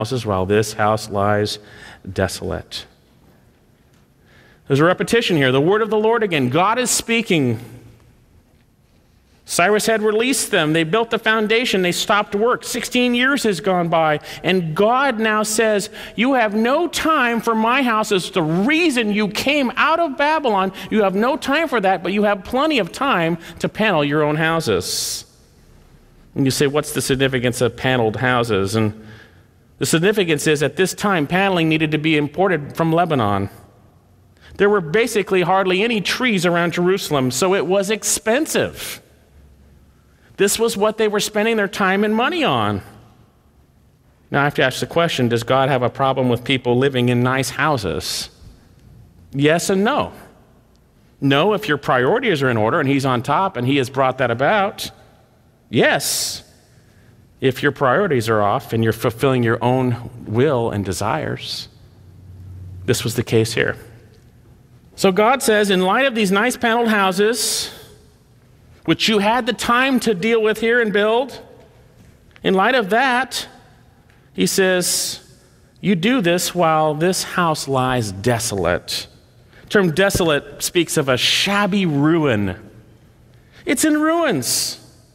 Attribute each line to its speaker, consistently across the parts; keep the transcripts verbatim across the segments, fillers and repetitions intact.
Speaker 1: houses while this house lies desolate. There's a repetition here. The word of the Lord again. God is speaking. Cyrus had released them. They built the foundation. They stopped work. sixteen years has gone by. And God now says, you have no time for my house. It's the reason you came out of Babylon. You have no time for that, but you have plenty of time to panel your own houses. And you say, what's the significance of paneled houses? And the significance is at this time, paneling needed to be imported from Lebanon. There were basically hardly any trees around Jerusalem, so it was expensive. This was what they were spending their time and money on. Now I have to ask the question, does God have a problem with people living in nice houses? Yes and no. No, if your priorities are in order and he's on top and he has brought that about. Yes, if your priorities are off and you're fulfilling your own will and desires. This was the case here. So God says, in light of these nice paneled houses, which you had the time to deal with here and build, in light of that, he says, you do this while this house lies desolate. The term desolate speaks of a shabby ruin. It's in ruins.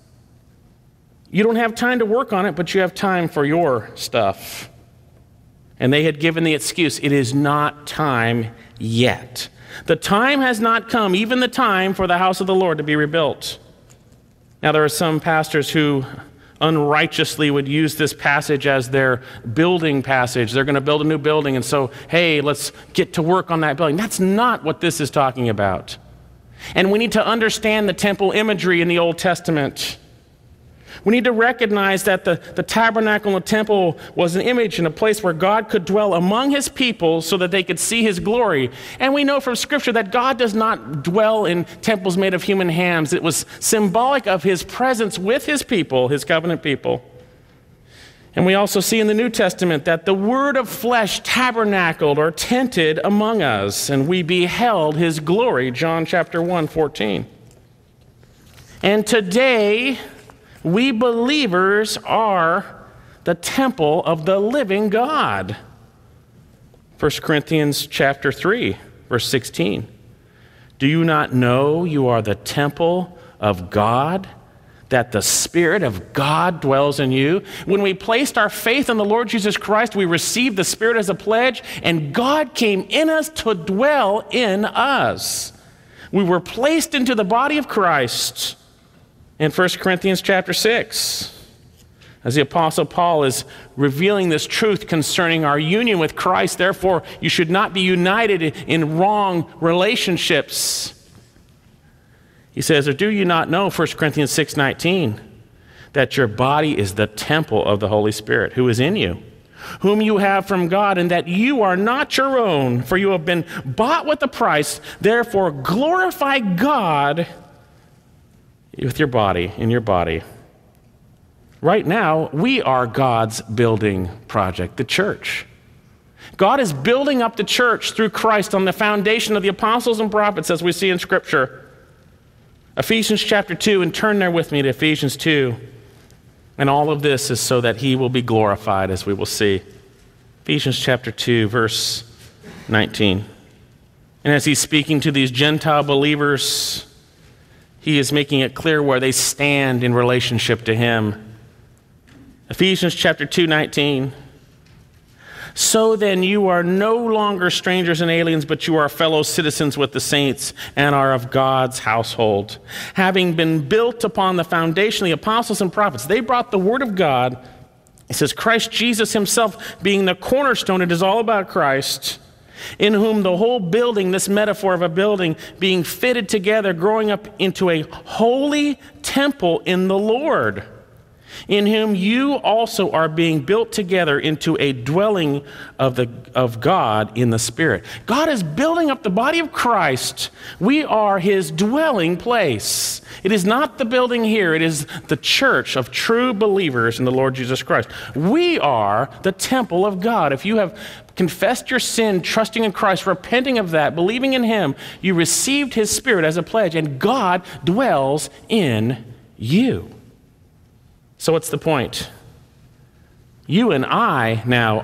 Speaker 1: You don't have time to work on it, but you have time for your stuff. And they had given the excuse, it is not time yet. The time has not come, even the time for the house of the Lord to be rebuilt. Now, there are some pastors who unrighteously would use this passage as their building passage. They're going to build a new building, and so, hey, let's get to work on that building. That's not what this is talking about. And we need to understand the temple imagery in the Old Testament. We need to recognize that the, the tabernacle and the temple was an image and a place where God could dwell among his people so that they could see his glory. And we know from Scripture that God does not dwell in temples made of human hands. It was symbolic of his presence with his people, his covenant people. And we also see in the New Testament that the word of flesh tabernacled or tented among us, and we beheld his glory, John chapter one, fourteen. And today, we believers are the temple of the living God. First Corinthians chapter three, verse sixteen. Do you not know you are the temple of God, that the Spirit of God dwells in you? When we placed our faith in the Lord Jesus Christ, we received the Spirit as a pledge, and God came in us to dwell in us. We were placed into the body of Christ. In First Corinthians chapter six, as the Apostle Paul is revealing this truth concerning our union with Christ, therefore you should not be united in wrong relationships. He says, or do you not know, First Corinthians six nineteen, that your body is the temple of the Holy Spirit who is in you, whom you have from God, and that you are not your own, for you have been bought with a price. Therefore glorify God with your body, in your body. Right now, we are God's building project, the church. God is building up the church through Christ on the foundation of the apostles and prophets, as we see in Scripture. Ephesians chapter two, and turn there with me to Ephesians two. And all of this is so that he will be glorified, as we will see. Ephesians chapter two, verse nineteen. And as he's speaking to these Gentile believers, he is making it clear where they stand in relationship to him. Ephesians chapter two, nineteen. So then you are no longer strangers and aliens, but you are fellow citizens with the saints and are of God's household, having been built upon the foundation of the apostles and prophets. They brought the word of God. It says Christ Jesus himself being the cornerstone. It is all about Christ, in whom the whole building, this metaphor of a building, being fitted together, growing up into a holy temple in the Lord, in whom you also are being built together into a dwelling of the of God in the Spirit. God is building up the body of Christ. We are his dwelling place. It is not the building here. It is the church of true believers in the Lord Jesus Christ. We are the temple of God. If you have confessed your sin, trusting in Christ, repenting of that, believing in him, you received his Spirit as a pledge, and God dwells in you. So what's the point? You and I now